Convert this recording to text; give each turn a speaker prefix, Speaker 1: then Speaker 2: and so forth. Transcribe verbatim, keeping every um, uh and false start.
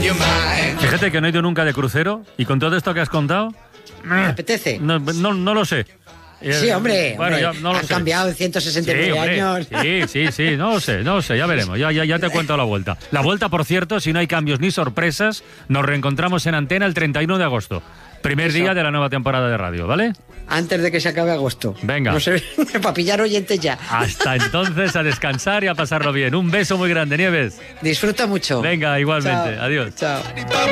Speaker 1: Fíjate que no he ido nunca de crucero y con todo esto que has contado...
Speaker 2: ¿Me apetece?
Speaker 1: No, no, no lo sé.
Speaker 2: Sí, hombre,
Speaker 1: bueno,
Speaker 2: hombre
Speaker 1: ya, no lo
Speaker 2: han
Speaker 1: sé.
Speaker 2: cambiado en ciento sesenta y nueve
Speaker 1: sí,
Speaker 2: años.
Speaker 1: Sí, sí, sí, no lo sé, no lo sé, ya veremos, ya, ya, ya te cuento la vuelta. La vuelta, por cierto, si no hay cambios ni sorpresas, nos reencontramos en antena el treinta y uno de agosto. Primer
Speaker 2: Eso.
Speaker 1: día de la nueva temporada de radio, ¿vale?
Speaker 2: Antes de que se acabe agosto.
Speaker 1: Venga.
Speaker 2: No sé, para pillar oyentes ya.
Speaker 1: Hasta entonces, a descansar y a pasarlo bien. Un beso muy grande, Nieves.
Speaker 2: Disfruta mucho.
Speaker 1: Venga, igualmente.
Speaker 2: Chao.
Speaker 1: Adiós.
Speaker 2: Chao.